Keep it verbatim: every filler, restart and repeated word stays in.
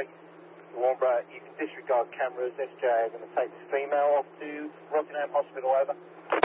Okay. Warnborough, you can disregard cameras. S J are going to take this female off to Rockingham Hospital, over.